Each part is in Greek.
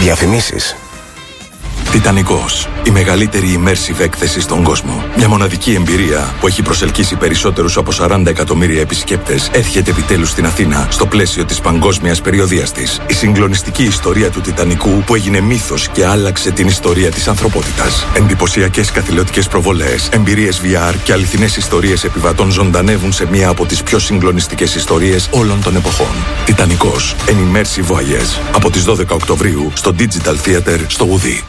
Διαφημίσεις. Τιτανικός, η μεγαλύτερη immersive έκθεση στον κόσμο. Μια μοναδική εμπειρία που έχει προσελκύσει περισσότερους από 40 εκατομμύρια επισκέπτες έρχεται επιτέλους στην Αθήνα στο πλαίσιο της παγκόσμιας περιοδείας της. Η συγκλονιστική ιστορία του Τιτανικού που έγινε μύθος και άλλαξε την ιστορία της ανθρωπότητας. Εντυπωσιακές καθηλωτικές προβολές, εμπειρίες VR και αληθινές ιστορίες επιβατών ζωντανεύουν σε μία από τις πιο συγκλονιστικές ιστορίες όλων των εποχών. Τιτανικός, an immersive voyage. Από τις 12 Οκτωβρίου στο Digital Theater στο Ουδί.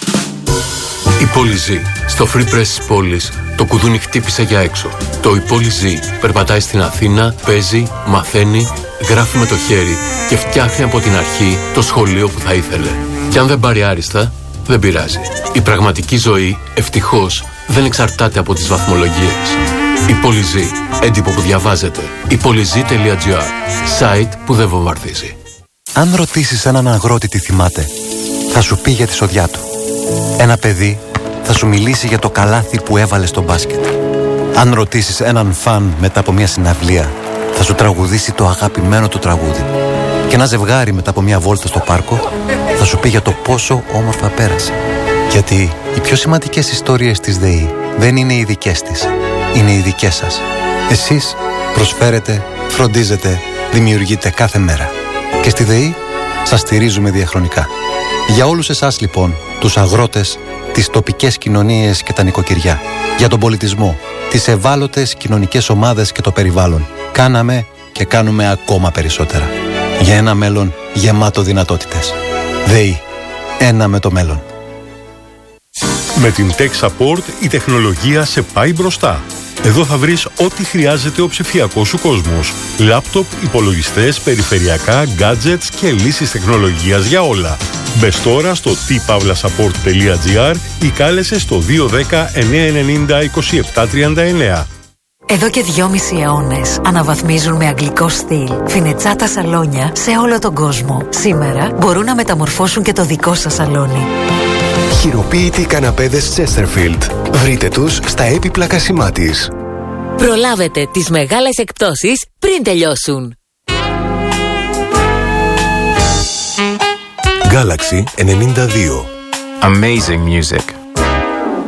Η πόλη ζει. Στο Free Press της πόλης το κουδούνι χτύπησε για έξω. Το «Η πόλη ζει» περπατάει στην Αθήνα, παίζει, μαθαίνει, γράφει με το χέρι και φτιάχνει από την αρχή το σχολείο που θα ήθελε. Και αν δεν πάρει άριστα, δεν πειράζει. Η πραγματική ζωή, ευτυχώς, δεν εξαρτάται από τις βαθμολογίες. Η πόλη ζει. Έντυπο που διαβάζεται. ipolizy.gr. Site που δεν βομβαρδίζει. Αν ρωτήσεις έναν αγρότη τι θυμάται, θα σου πει για τη σοδιά του. Ένα παιδί θα σου μιλήσει για το καλάθι που έβαλε στο μπάσκετ. Αν ρωτήσεις έναν φαν μετά από μια συναυλία, θα σου τραγουδήσει το αγαπημένο του τραγούδι. Και ένα ζευγάρι μετά από μια βόλτα στο πάρκο θα σου πει για το πόσο όμορφα πέρασε. Γιατί οι πιο σημαντικές ιστορίες της ΔΕΗ δεν είναι οι δικές της, είναι οι δικές σας. Εσείς προσφέρετε, φροντίζετε, δημιουργείτε κάθε μέρα. Και στη ΔΕΗ σας στηρίζουμε διαχρονικά. Για όλους εσάς λοιπόν, τους αγρότες, τις τοπικές κοινωνίες και τα νοικοκυριά, για τον πολιτισμό, τις ευάλωτες κοινωνικές ομάδες και το περιβάλλον, κάναμε και κάνουμε ακόμα περισσότερα. Για ένα μέλλον γεμάτο δυνατότητες. ΔΕΗ. Ένα με το μέλλον. Με την Tech Support η τεχνολογία σε πάει μπροστά. Εδώ θα βρεις ό,τι χρειάζεται ο ψηφιακός σου κόσμος. Λάπτοπ, υπολογιστές, περιφερειακά, gadgets και λύσεις τεχνολογίας για όλα. Μπες τώρα στο tpavlasupport.gr ή κάλεσε στο 210 990 2739. Εδώ και 2,5 αιώνες αναβαθμίζουν με αγγλικό στυλ φινετσάτα σαλόνια σε όλο τον κόσμο. Σήμερα μπορούν να μεταμορφώσουν και το δικό σας σαλόνι. Χειροποίητοι καναπέδες Chesterfield. Βρείτε τους στα έπιπλα Κασιμάτης. Προλάβετε τις μεγάλες εκπτώσεις πριν τελειώσουν. Galaxy 92. Amazing music.